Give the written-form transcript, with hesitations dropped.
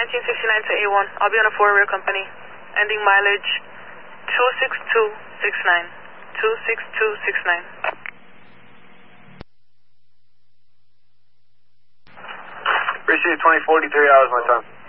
1969 to A1. I'll be on a 4 rear company. Ending mileage 26269. 26269. Appreciate 2043 hours, my time.